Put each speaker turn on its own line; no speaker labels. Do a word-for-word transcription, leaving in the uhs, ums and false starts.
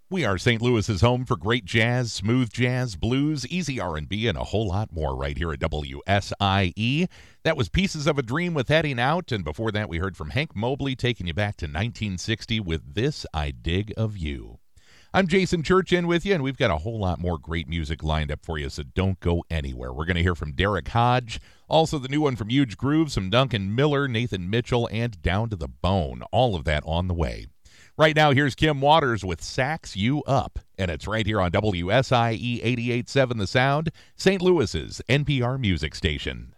We are Saint Louis's home for great jazz, smooth jazz, blues, easy R and B, and a whole lot more right here at W S I E. That was Pieces of a Dream with Heading Out, and before that we heard from Hank Mobley taking you back to nineteen sixty with This I Dig of You. I'm Jason Church in with you, and we've got a whole lot more great music lined up for you, so don't go anywhere. We're going to hear from Derek Hodge, also the new one from Huge Groove, some Duncan Miller, Nathan Mitchell, and Down to the Bone. All of that on the way. Right now, here's Kim Waters with Sax You Up, and it's right here on W S I E eighty-eight point seven The Sound, Saint Louis's N P R music station.